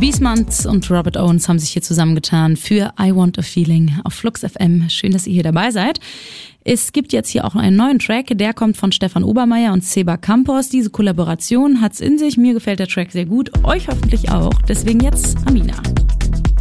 Beastmans und Robert Owens haben sich hier zusammengetan für I Want a Feeling auf Flux FM. Schön, dass ihr hier dabei seid. Es gibt jetzt hier auch einen neuen Track, der kommt von Stefan Obermeier und Seba Campos. Diese Kollaboration hat's in sich, mir gefällt der Track sehr gut, euch hoffentlich auch. Deswegen jetzt Amina.